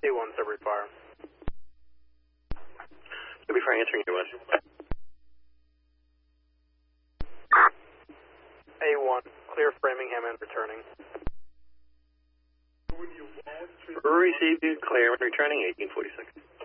A1, Sudbury Fire. Sudbury Fire answering your question. A1, clear Framingham and returning. Received you, clear, returning 1846.